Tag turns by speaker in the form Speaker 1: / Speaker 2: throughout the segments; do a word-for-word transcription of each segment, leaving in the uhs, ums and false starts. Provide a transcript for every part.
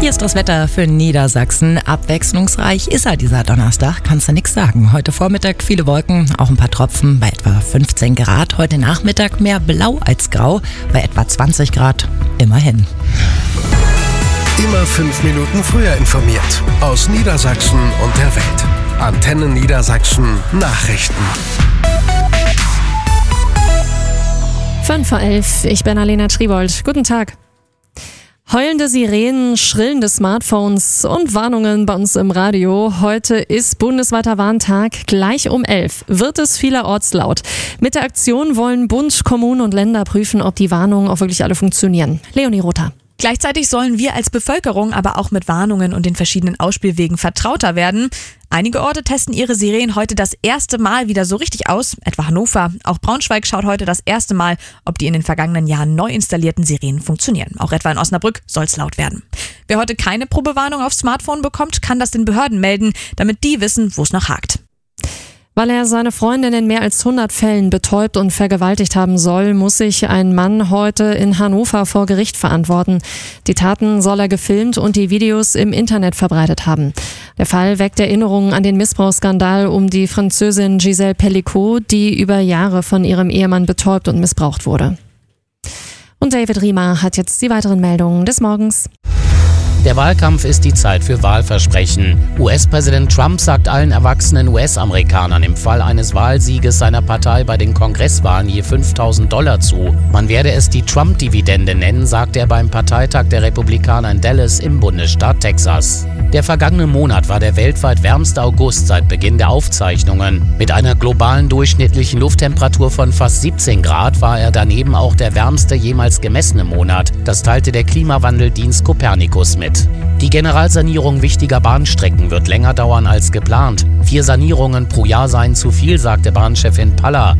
Speaker 1: Hier ist das Wetter für Niedersachsen. Abwechslungsreich ist er dieser Donnerstag, kannst du nix sagen. Heute Vormittag viele Wolken, auch ein paar Tropfen bei etwa fünfzehn Grad. Heute Nachmittag mehr blau als grau, bei etwa zwanzig Grad, immerhin.
Speaker 2: Immer fünf Minuten früher informiert. Aus Niedersachsen und der Welt. Antenne Niedersachsen Nachrichten.
Speaker 3: fünf vor elf, ich bin Alena Triebold. Guten Tag. Heulende Sirenen, schrillende Smartphones und Warnungen bei uns im Radio. Heute ist bundesweiter Warntag. Gleich um elf wird es vielerorts laut. Mit der Aktion wollen Bund, Kommunen und Länder prüfen, ob die Warnungen auch wirklich alle funktionieren. Leonie Rother.
Speaker 4: Gleichzeitig sollen wir als Bevölkerung aber auch mit Warnungen und den verschiedenen Ausspielwegen vertrauter werden. Einige Orte testen ihre Sirenen heute das erste Mal wieder so richtig aus, etwa Hannover. Auch Braunschweig schaut heute das erste Mal, ob die in den vergangenen Jahren neu installierten Sirenen funktionieren. Auch etwa in Osnabrück soll es laut werden. Wer heute keine Probewarnung aufs Smartphone bekommt, kann das den Behörden melden, damit die wissen, wo es noch hakt.
Speaker 3: Weil er seine Freundin in mehr als hundert Fällen betäubt und vergewaltigt haben soll, muss sich ein Mann heute in Hannover vor Gericht verantworten. Die Taten soll er gefilmt und die Videos im Internet verbreitet haben. Der Fall weckt Erinnerungen an den Missbrauchsskandal um die Französin Gisèle Pelicot, die über Jahre von ihrem Ehemann betäubt und missbraucht wurde. Und David Riemer hat jetzt die weiteren Meldungen des Morgens.
Speaker 5: Der Wahlkampf ist die Zeit für Wahlversprechen. U S-Präsident Trump sagt allen erwachsenen U S-Amerikanern im Fall eines Wahlsieges seiner Partei bei den Kongresswahlen je fünftausend Dollar zu. Man werde es die Trump-Dividende nennen, sagte er beim Parteitag der Republikaner in Dallas im Bundesstaat Texas. Der vergangene Monat war der weltweit wärmste August seit Beginn der Aufzeichnungen. Mit einer globalen durchschnittlichen Lufttemperatur von fast siebzehn Grad war er daneben auch der wärmste jemals gemessene Monat. Das teilte der Klimawandeldienst Copernicus mit. Die Generalsanierung wichtiger Bahnstrecken wird länger dauern als geplant. Vier Sanierungen pro Jahr seien zu viel, sagte Bahnchefin Paller.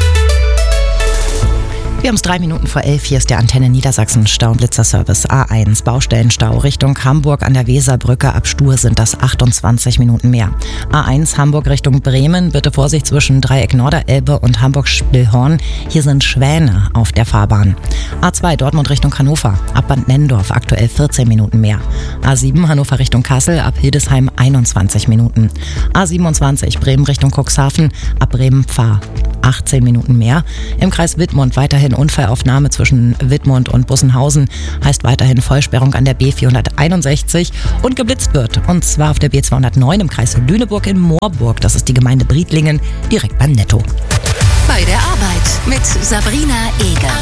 Speaker 1: Wir haben es drei Minuten vor elf. Hier ist der Antenne Niedersachsen Stau- und Blitzerservice A eins. Baustellenstau Richtung Hamburg an der Weserbrücke. Ab Stur sind das achtundzwanzig Minuten mehr. A eins Hamburg Richtung Bremen. Bitte Vorsicht zwischen Dreieck Norderelbe und Hamburg-Spillhorn. Hier sind Schwäne auf der Fahrbahn. A zwei Dortmund Richtung Hannover. Ab Bad Nendorf aktuell vierzehn Minuten mehr. A sieben Hannover Richtung Kassel. Ab Hildesheim einundzwanzig Minuten. A siebenundzwanzig Bremen Richtung Cuxhaven. Ab Bremen-Pfarr achtzehn Minuten mehr. Im Kreis Wittmund weiterhin Unfallaufnahme zwischen Wittmund und Bussenhausen, heißt weiterhin Vollsperrung an der B vierhunderteinundsechzig und geblitzt wird. Und zwar auf der B zweihundertneun im Kreis Lüneburg in Moorburg. Das ist die Gemeinde Briedlingen, direkt beim Netto.
Speaker 6: Bei der Arbeit mit Sabrina Eger.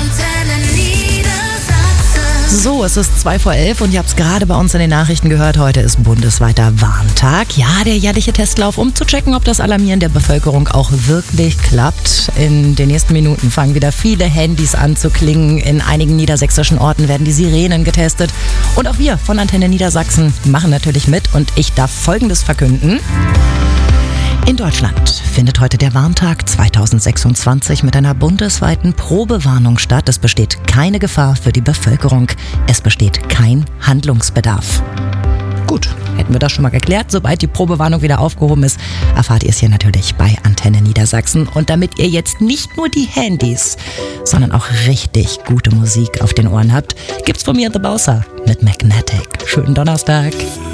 Speaker 1: So, es ist zwei vor elf und ihr habt es gerade bei uns in den Nachrichten gehört. Heute ist bundesweiter Warntag. Ja, der jährliche Testlauf, um zu checken, ob das Alarmieren der Bevölkerung auch wirklich klappt. In den nächsten Minuten fangen wieder viele Handys an zu klingen. In einigen niedersächsischen Orten werden die Sirenen getestet. Und auch wir von Antenne Niedersachsen machen natürlich mit. Und ich darf Folgendes verkünden. In Deutschland findet heute der Warntag zweitausendsechsundzwanzig mit einer bundesweiten Probewarnung statt. Es besteht keine Gefahr für die Bevölkerung. Es besteht kein Handlungsbedarf. Gut, hätten wir das schon mal geklärt. Sobald die Probewarnung wieder aufgehoben ist, erfahrt ihr es hier natürlich bei Antenne Niedersachsen. Und damit ihr jetzt nicht nur die Handys, sondern auch richtig gute Musik auf den Ohren habt, gibt's von mir The Bowser mit Magnetic. Schönen Donnerstag.